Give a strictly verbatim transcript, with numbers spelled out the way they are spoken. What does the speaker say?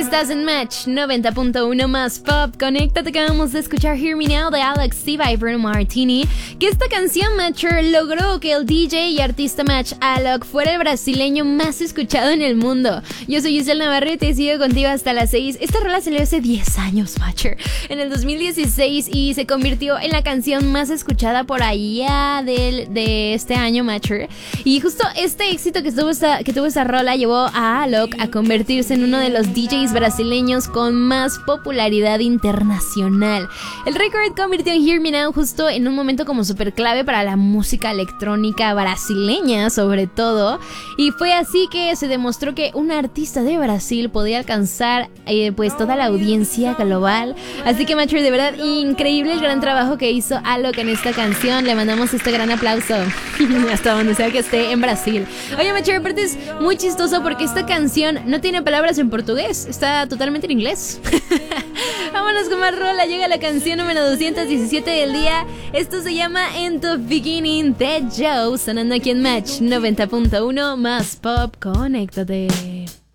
Estás en Match noventa punto uno más Pop. Conéctate, que vamos a escuchar Hear Me Now de Alex Siva y Bruno Martini. Que esta canción, Matcher, logró que el D J y artista Match Alok fuera el brasileño más escuchado en el mundo. Yo soy Giselle Navarrete y sigo contigo hasta las seis. Esta rola salió hace diez años, Matcher, en el dos mil dieciséis, y se convirtió en la canción más escuchada por allá del, de este año, Matcher. Y justo este éxito que tuvo esta, que tuvo esta rola llevó a Alok a convertirse en uno de los D Js brasileños con más popularidad internacional. El récord convirtió en Hear Me Now justo en un momento como súper clave para la música electrónica brasileña, sobre todo, y fue así que se demostró que un artista de Brasil podía alcanzar eh, pues toda la audiencia global. Así que, Matcher, de verdad increíble el gran trabajo que hizo Alok en esta canción. Le mandamos este gran aplauso hasta donde sea que esté en Brasil. Oye, Matcher, aparte es muy chistoso porque esta canción no tiene palabras en portugués, está totalmente en inglés. Vámonos con más rola. Llega la canción número doscientos diecisiete del día. Esto se llama In the Beginning de Joe, sonando aquí en Match noventa punto uno más Pop. Conéctate.